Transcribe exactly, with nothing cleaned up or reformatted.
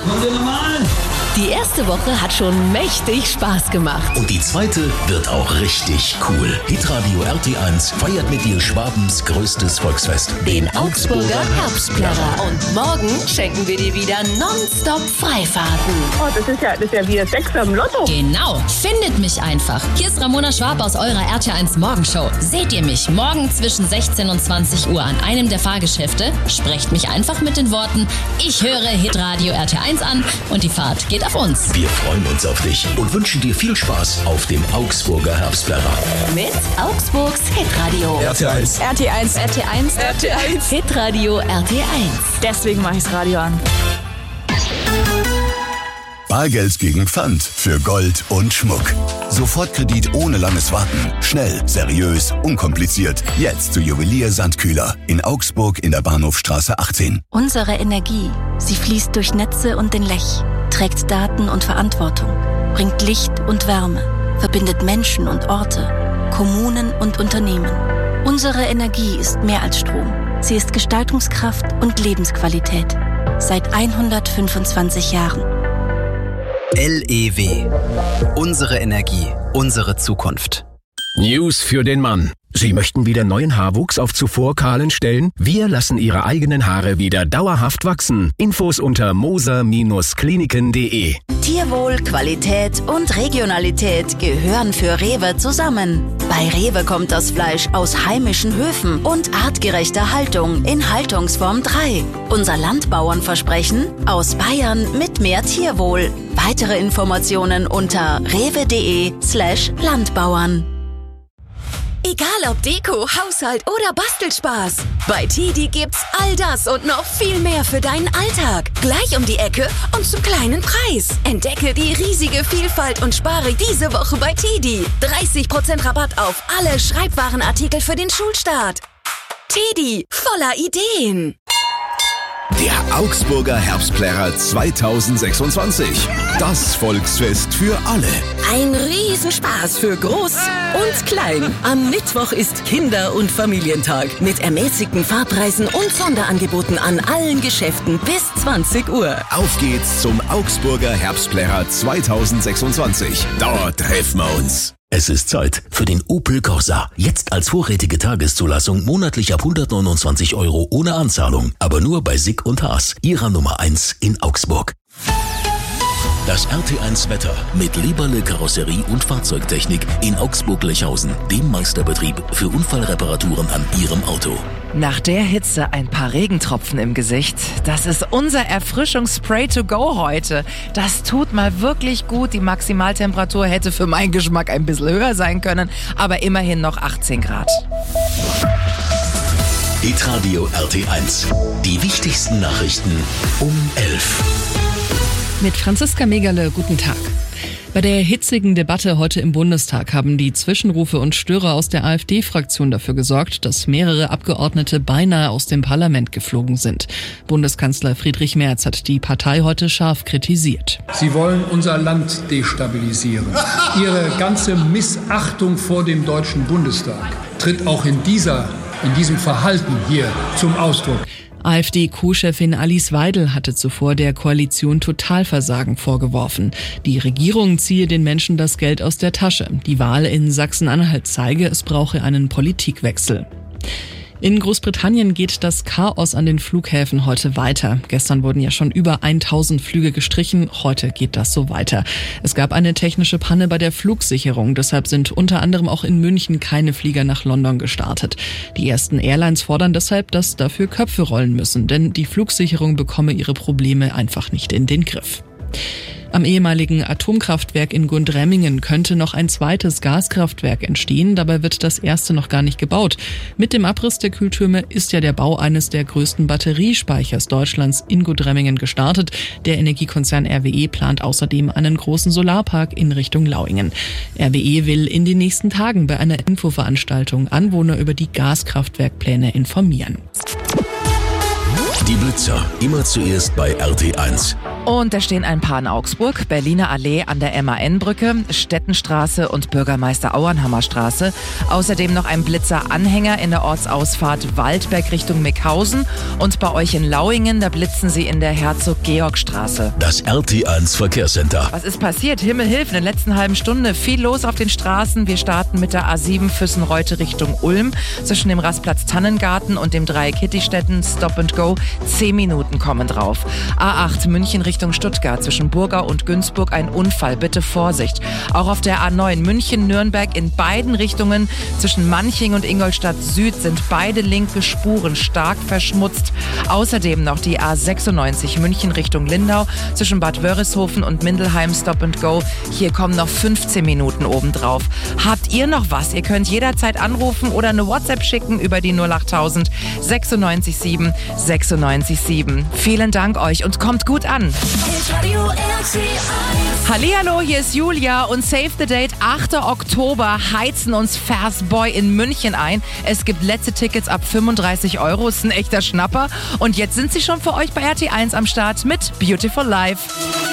Kommt ihr nochmal? Die erste Woche hat schon mächtig Spaß gemacht. Und die zweite wird auch richtig cool. Hitradio R T eins feiert mit dir Schwabens größtes Volksfest. Den Augsburger Herbstplärrer. Und morgen schenken wir dir wieder nonstop Freifahrten. Oh, das ist ja, das ist ja wie ein Sechser im Lotto. Genau. Findet mich einfach. Hier ist Ramona Schwab aus eurer R T eins Morgenshow. Seht ihr mich morgen zwischen sechzehn und zwanzig Uhr an einem der Fahrgeschäfte? Sprecht mich einfach mit den Worten: Ich höre Hitradio R T eins an und die Fahrt geht auf uns. Wir freuen uns auf dich und wünschen dir viel Spaß auf dem Augsburger Herbstplärrer. Mit Augsburgs Hitradio. R T eins. R T eins. R T eins. R T eins. Hitradio R T eins. Deswegen mache ich das Radio an. Bargeld gegen Pfand für Gold und Schmuck. Sofortkredit ohne langes Warten. Schnell, seriös, unkompliziert. Jetzt zu Juwelier Sandkühler in Augsburg in der Bahnhofstraße achtzehn. Unsere Energie, sie fließt durch Netze und den Lech, trägt Daten und Verantwortung, bringt Licht und Wärme, verbindet Menschen und Orte, Kommunen und Unternehmen. Unsere Energie ist mehr als Strom. Sie ist Gestaltungskraft und Lebensqualität. Seit hundertfünfundzwanzig Jahren. L E W. Unsere Energie, unsere Zukunft. News für den Mann. Sie möchten wieder neuen Haarwuchs auf zuvor kahlen Stellen? Wir lassen Ihre eigenen Haare wieder dauerhaft wachsen. Infos unter moser Kliniken punkt de. Tierwohl, Qualität und Regionalität gehören für Rewe zusammen. Bei Rewe kommt das Fleisch aus heimischen Höfen und artgerechter Haltung in Haltungsform drei. Unser Landbauernversprechen: aus Bayern mit mehr Tierwohl. Weitere Informationen unter rewe.de slash Landbauern. Egal ob Deko, Haushalt oder Bastelspaß. Bei Tidi gibt's all das und noch viel mehr für deinen Alltag. Gleich um die Ecke und zum kleinen Preis. Entdecke die riesige Vielfalt und spare diese Woche bei Tidi. dreißig Prozent Rabatt auf alle Schreibwarenartikel für den Schulstart. Tidi, voller Ideen. Der Augsburger Herbstplärrer zweitausendsechsundzwanzig. Das Volksfest für alle. Ein Riesenspaß für Groß und Klein. Am Mittwoch ist Kinder- und Familientag mit ermäßigten Fahrpreisen und Sonderangeboten an allen Geschäften bis zwanzig Uhr. Auf geht's zum Augsburger Herbstplärrer zweitausendsechsundzwanzig. Dort treffen wir uns. Es ist Zeit für den Opel Corsa. Jetzt als vorrätige Tageszulassung monatlich ab hundertneunundzwanzig Euro ohne Anzahlung. Aber nur bei Sick und Haas, ihrer Nummer eins in Augsburg. Das R T eins Wetter mit Leberle Karosserie und Fahrzeugtechnik in Augsburg-Lechhausen, dem Meisterbetrieb für Unfallreparaturen an Ihrem Auto. Nach der Hitze ein paar Regentropfen im Gesicht. Das ist unser Erfrischungsspray to go heute. Das tut mal wirklich gut. Die Maximaltemperatur hätte für meinen Geschmack ein bisschen höher sein können, aber immerhin noch achtzehn Grad. Hitradio R T eins. Die wichtigsten Nachrichten um elf. Mit Franziska Megerle, guten Tag. Bei der hitzigen Debatte heute im Bundestag haben die Zwischenrufe und Störer aus der AfD-Fraktion dafür gesorgt, dass mehrere Abgeordnete beinahe aus dem Parlament geflogen sind. Bundeskanzler Friedrich Merz hat die Partei heute scharf kritisiert. Sie wollen unser Land destabilisieren. Ihre ganze Missachtung vor dem Deutschen Bundestag tritt auch in dieser, in diesem Verhalten hier zum Ausdruck. AfD-Co-Chefin Alice Weidel hatte zuvor der Koalition Totalversagen vorgeworfen. Die Regierung ziehe den Menschen das Geld aus der Tasche. Die Wahl in Sachsen-Anhalt zeige, es brauche einen Politikwechsel. In Großbritannien geht das Chaos an den Flughäfen heute weiter. Gestern wurden ja schon über tausend Flüge gestrichen, heute geht das so weiter. Es gab eine technische Panne bei der Flugsicherung, deshalb sind unter anderem auch in München keine Flieger nach London gestartet. Die ersten Airlines fordern deshalb, dass dafür Köpfe rollen müssen, denn die Flugsicherung bekomme ihre Probleme einfach nicht in den Griff. Am ehemaligen Atomkraftwerk in Gundremmingen könnte noch ein zweites Gaskraftwerk entstehen, dabei wird das erste noch gar nicht gebaut. Mit dem Abriss der Kühltürme ist ja der Bau eines der größten Batteriespeichers Deutschlands in Gundremmingen gestartet. Der Energiekonzern R W E plant außerdem einen großen Solarpark in Richtung Lauingen. R W E will in den nächsten Tagen bei einer Infoveranstaltung Anwohner über die Gaskraftwerkpläne informieren. Die Blitzer, immer zuerst bei R T eins. Und da stehen ein paar in Augsburg, Berliner Allee an der M A N-Brücke, Stettenstraße und Bürgermeister Auernhammer Straße. Außerdem noch ein Blitzer-Anhänger in der Ortsausfahrt Waldberg Richtung Meckhausen. Und bei euch in Lauingen, da blitzen sie in der Herzog-Georg-Straße. Das R T eins Verkehrscenter. Was ist passiert? Himmel hilf, in der letzten halben Stunde viel los auf den Straßen. Wir starten mit der A sieben Füssen-Reute Richtung Ulm. Zwischen dem Rastplatz Tannengarten und dem Dreieck Hittistetten Stop and Go. Zehn Minuten kommen drauf. A acht München Richtung Stuttgart. Zwischen Burgau und Günzburg ein Unfall. Bitte Vorsicht. Auch auf der A neun München-Nürnberg in beiden Richtungen. Zwischen Manching und Ingolstadt Süd sind beide linke Spuren stark verschmutzt. Außerdem noch die A sechsundneunzig München Richtung Lindau. Zwischen Bad Wörishofen und Mindelheim Stop and Go. Hier kommen noch fünfzehn Minuten obendrauf. Habt ihr noch was? Ihr könnt jederzeit anrufen oder eine WhatsApp schicken über die null achttausend sechsundneunzig sieben sechsundneunzig sieben. Vielen Dank euch und kommt gut an. Hallihallo, hier ist Julia und Save the Date, achter Oktober, heizen uns Fast Boy in München ein. Es gibt letzte Tickets ab fünfunddreißig Euro, ist ein echter Schnapper. Und jetzt sind sie schon für euch bei R T eins am Start mit Beautiful Life.